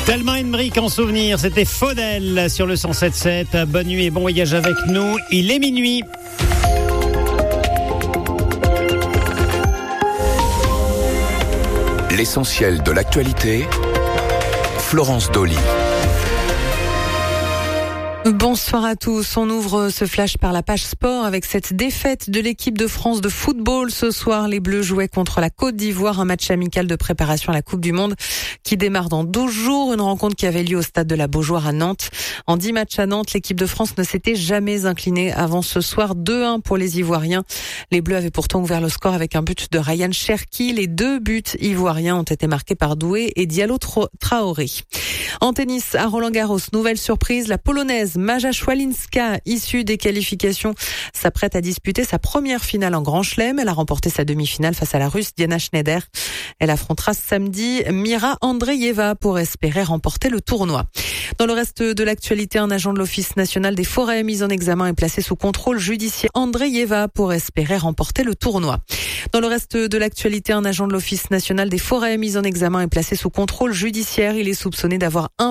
Tellement une brique en souvenir, c'était Faudel sur le 107.7. Bonne nuit et bon voyage avec nous. Il est minuit. L'essentiel de l'actualité, Florence Dolly. Bonsoir à tous. On ouvre ce flash par la page sport avec cette défaite de l'équipe de France de football. Ce soir, les Bleus jouaient contre la Côte d'Ivoire, un match amical de préparation à la Coupe du Monde qui démarre dans 12 jours. Une rencontre qui avait lieu au stade de la Beaujoire à Nantes. En 10 matchs à Nantes, l'équipe de France ne s'était jamais inclinée avant ce soir. 2-1 pour les Ivoiriens. Les Bleus avaient pourtant ouvert le score avec un but de Ryan Cherki. Les 2 buts ivoiriens ont été marqués par Doué et Diallo Traoré. En tennis, à Roland-Garros, nouvelle surprise, la Polonaise Maja Szwalinska, issue des qualifications, s'apprête à disputer sa première finale en Grand Chelem. Elle a remporté sa demi-finale face à la Russe Diana Schneider. Elle affrontera samedi Mira Andreeva pour espérer remporter le tournoi. Dans le reste de l'actualité, un agent de l'Office national des forêts mis en examen et placé sous contrôle judiciaire. Andreeva pour espérer remporter le tournoi. Dans le reste de l'actualité, un agent de l'Office national des forêts mis en examen et placé sous contrôle judiciaire. Il est soupçonné d'avoir